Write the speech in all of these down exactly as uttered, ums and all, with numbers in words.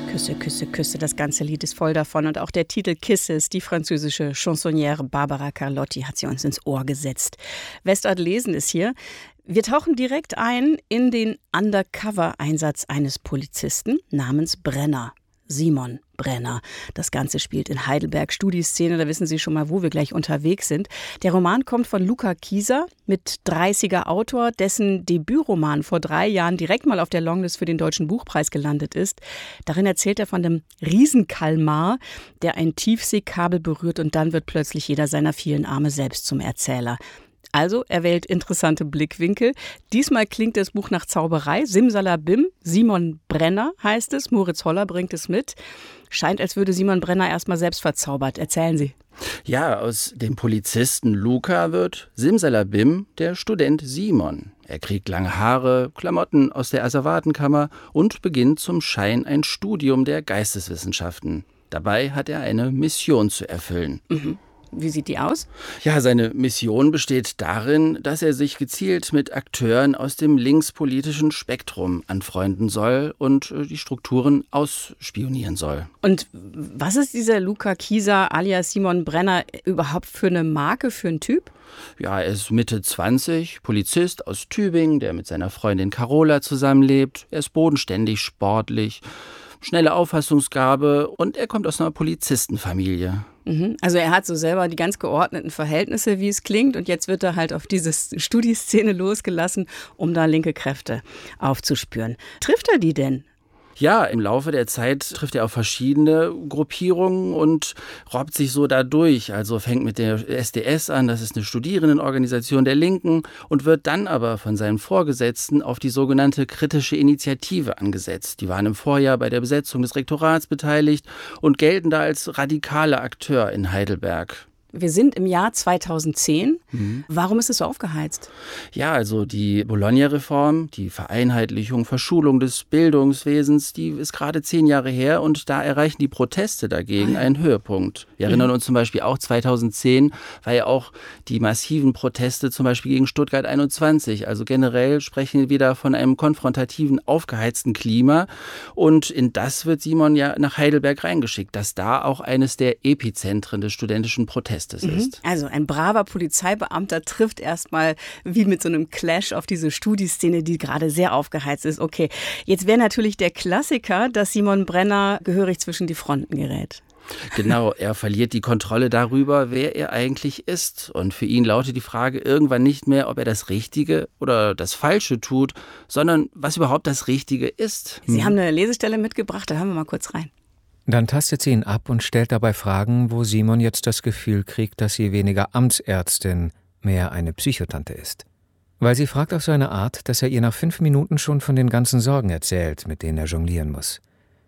Küsse, Küsse, Küsse, das ganze Lied ist voll davon. Und auch der Titel Kisses, die französische Chansonnière Barbara Carlotti hat sie uns ins Ohr gesetzt. Westart lesen ist hier. Wir tauchen direkt ein in den Undercover-Einsatz eines Polizisten namens Brenner. Simon Brenner. Das Ganze spielt in Heidelberg, Studieszene, da wissen Sie schon mal, wo wir gleich unterwegs sind. Der Roman kommt von Luca Kieser, mit dreißiger Autor, dessen Debütroman vor drei Jahren direkt mal auf der Longlist für den Deutschen Buchpreis gelandet ist. Darin erzählt er von dem Riesenkalmar, der ein Tiefseekabel berührt und dann wird plötzlich jeder seiner vielen Arme selbst zum Erzähler. Also, er wählt interessante Blickwinkel. Diesmal klingt das Buch nach Zauberei. Simsalabim, Simon Brenner heißt es. Moritz Holler bringt es mit. Scheint, als würde Simon Brenner erstmal selbst verzaubert. Erzählen Sie. Ja, aus dem Polizisten Luca wird Simsalabim der Student Simon. Er kriegt lange Haare, Klamotten aus der Asservatenkammer und beginnt zum Schein ein Studium der Geisteswissenschaften. Dabei hat er eine Mission zu erfüllen. Mhm. Wie sieht die aus? Ja, seine Mission besteht darin, dass er sich gezielt mit Akteuren aus dem linkspolitischen Spektrum anfreunden soll und die Strukturen ausspionieren soll. Und was ist dieser Luca Kieser alias Simon Brenner überhaupt für eine Marke, für einen Typ? Ja, er ist Mitte zwanzig, Polizist aus Tübingen, der mit seiner Freundin Carola zusammenlebt. Er ist bodenständig, sportlich, schnelle Auffassungsgabe und er kommt aus einer Polizistenfamilie. Also er hat so selber die ganz geordneten Verhältnisse, wie es klingt, und jetzt wird er halt auf diese Studieszene losgelassen, um da linke Kräfte aufzuspüren. Trifft er die denn? Ja, im Laufe der Zeit trifft er auf verschiedene Gruppierungen und robbt sich so da durch. Also fängt mit der S D S an, das ist eine Studierendenorganisation der Linken, und wird dann aber von seinen Vorgesetzten auf die sogenannte kritische Initiative angesetzt. Die waren im Vorjahr bei der Besetzung des Rektorats beteiligt und gelten da als radikaler Akteur in Heidelberg. Wir sind im Jahr zweitausendzehn. Mhm. Warum ist es so aufgeheizt? Ja, also die Bologna-Reform, die Vereinheitlichung, Verschulung des Bildungswesens, die ist gerade zehn Jahre her und da erreichen die Proteste dagegen ah, ja. einen Höhepunkt. Wir erinnern mhm. uns zum Beispiel auch zweitausendzehn, war ja auch die massiven Proteste zum Beispiel gegen Stuttgart einundzwanzig. Also generell sprechen wir da von einem konfrontativen, aufgeheizten Klima und in das wird Simon ja nach Heidelberg reingeschickt, dass da auch eines der Epizentren des studentischen Protestes ist. Also ein braver Polizeibeamter trifft erstmal wie mit so einem Clash auf diese Studieszene, die gerade sehr aufgeheizt ist. Okay, jetzt wäre natürlich der Klassiker, dass Simon Brenner gehörig zwischen die Fronten gerät. Genau, er verliert die Kontrolle darüber, wer er eigentlich ist. Und für ihn lautet die Frage irgendwann nicht mehr, ob er das Richtige oder das Falsche tut, sondern was überhaupt das Richtige ist. Sie hm. haben eine Lesestelle mitgebracht, da hören wir mal kurz rein. Dann tastet sie ihn ab und stellt dabei Fragen, wo Simon jetzt das Gefühl kriegt, dass sie weniger Amtsärztin, mehr eine Psychotante ist. Weil sie fragt auf so eine Art, dass er ihr nach fünf Minuten schon von den ganzen Sorgen erzählt, mit denen er jonglieren muss.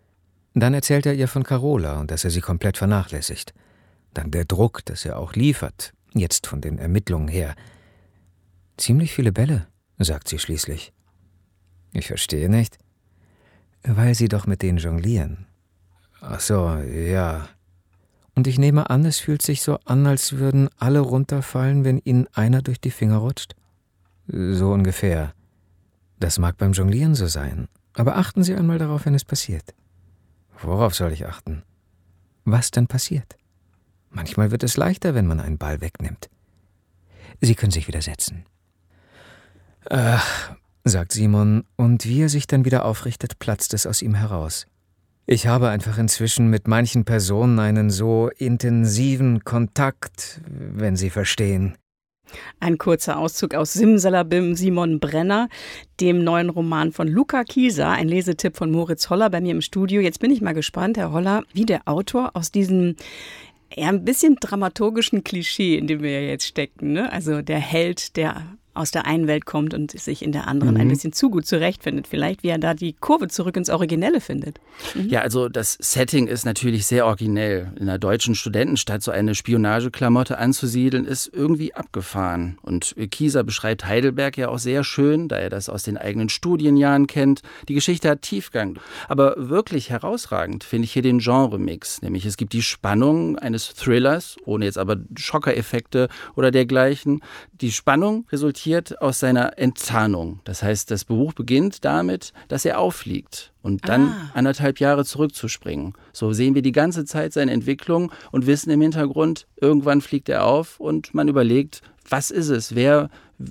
Dann erzählt er ihr von Carola und dass er sie komplett vernachlässigt. Dann der Druck, dass er auch liefert, jetzt von den Ermittlungen her. Ziemlich viele Bälle, sagt sie schließlich. Ich verstehe nicht. Weil sie doch mit denen jonglieren. Ach so, ja. Und ich nehme an, es fühlt sich so an, als würden alle runterfallen, wenn ihnen einer durch die Finger rutscht? So ungefähr. Das mag beim Jonglieren so sein, aber achten Sie einmal darauf, wenn es passiert. Worauf soll ich achten? Was denn passiert? Manchmal wird es leichter, wenn man einen Ball wegnimmt. Sie können sich wieder setzen. Ach, sagt Simon, und wie er sich dann wieder aufrichtet, platzt es aus ihm heraus. Ich habe einfach inzwischen mit manchen Personen einen so intensiven Kontakt, wenn Sie verstehen. Ein kurzer Auszug aus Simsalabim, Simon Brenner, dem neuen Roman von Luca Kieser, ein Lesetipp von Moritz Holler bei mir im Studio. Jetzt bin ich mal gespannt, Herr Holler, wie der Autor aus diesem eher ein bisschen dramaturgischen Klischee, in dem wir ja jetzt stecken, ne? Also der Held, der aus der einen Welt kommt und sich in der anderen mhm. ein bisschen zu gut zurechtfindet. Vielleicht, wie er da die Kurve zurück ins Originelle findet. Mhm. Ja, also das Setting ist natürlich sehr originell. In einer deutschen Studentenstadt so eine Spionageklamotte anzusiedeln, ist irgendwie abgefahren. Und Kieser beschreibt Heidelberg ja auch sehr schön, da er das aus den eigenen Studienjahren kennt. Die Geschichte hat Tiefgang. Aber wirklich herausragend finde ich hier den Genre-Mix. Nämlich es gibt die Spannung eines Thrillers, ohne jetzt aber Schockereffekte oder dergleichen. Die Spannung resultiert resultiert aus seiner Enttarnung. Das heißt, das Buch beginnt damit, dass er auffliegt und dann ah. anderthalb Jahre zurückzuspringen. So sehen wir die ganze Zeit seine Entwicklung und wissen im Hintergrund, irgendwann fliegt er auf und man überlegt, was ist es, wer,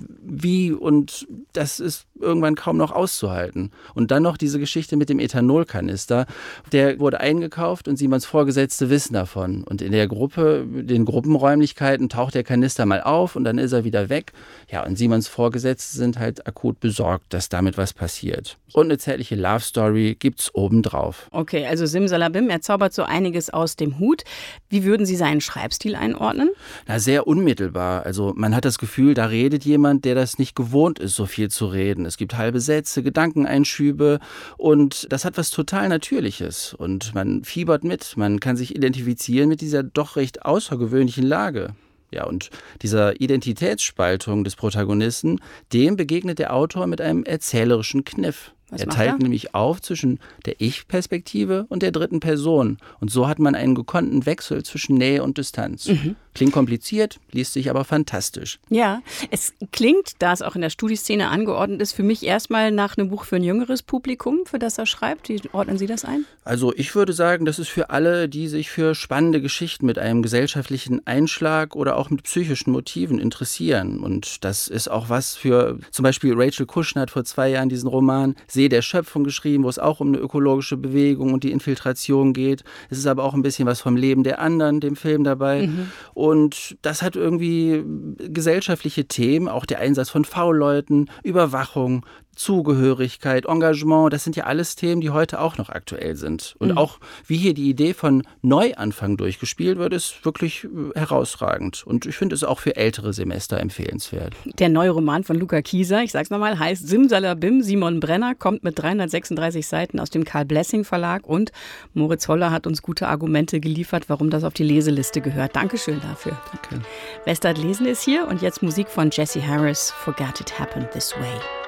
wie, und das ist irgendwann kaum noch auszuhalten. Und dann noch diese Geschichte mit dem Ethanolkanister, der wurde eingekauft und Simons Vorgesetzte wissen davon. Und in der Gruppe, den Gruppenräumlichkeiten taucht der Kanister mal auf und dann ist er wieder weg. Ja, und Simons Vorgesetzte sind halt akut besorgt, dass damit was passiert. Und eine zärtliche Love-Story gibt's obendrauf. Okay, also Simsalabim, er zaubert so einiges aus dem Hut. Wie würden Sie seinen Schreibstil einordnen? Na, sehr unmittelbar. Also man hat das Gefühl, da redet jemand, der das nicht gewohnt ist, so viel zu reden. Es gibt halbe Sätze, Gedankeneinschübe und das hat was total Natürliches. Und man fiebert mit, man kann sich identifizieren mit dieser doch recht außergewöhnlichen Lage. Ja, und dieser Identitätsspaltung des Protagonisten, dem begegnet der Autor mit einem erzählerischen Kniff. Was er teilt er? nämlich auf zwischen der Ich-Perspektive und der dritten Person. Und so hat man einen gekonnten Wechsel zwischen Nähe und Distanz. Mhm. Klingt kompliziert, liest sich aber fantastisch. Ja, es klingt, da es auch in der Studieszene angeordnet ist, für mich erstmal nach einem Buch für ein jüngeres Publikum, für das er schreibt. Wie ordnen Sie das ein? Also ich würde sagen, das ist für alle, die sich für spannende Geschichten mit einem gesellschaftlichen Einschlag oder auch mit psychischen Motiven interessieren. Und das ist auch was für, zum Beispiel Rachel Kushner hat vor zwei Jahren diesen Roman See der Schöpfung geschrieben, wo es auch um eine ökologische Bewegung und die Infiltration geht. Es ist aber auch ein bisschen was vom Leben der anderen, dem Film dabei. Mhm. Und das hat irgendwie gesellschaftliche Themen, auch der Einsatz von V-Leuten, Überwachung, Zugehörigkeit, Engagement, das sind ja alles Themen, die heute auch noch aktuell sind. Und mhm. auch wie hier die Idee von Neuanfang durchgespielt wird, ist wirklich herausragend. Und ich finde es auch für ältere Semester empfehlenswert. Der neue Roman von Luca Kieser, ich sag's nochmal, heißt Simsalabim, Simon Brenner, kommt mit dreihundertsechsunddreißig Seiten aus dem Karl Blessing Verlag und Moritz Holler hat uns gute Argumente geliefert, warum das auf die Leseliste gehört. Dankeschön dafür. Danke. Westart Lesen ist hier und jetzt Musik von Jesse Harris, Forget It Happened This Way.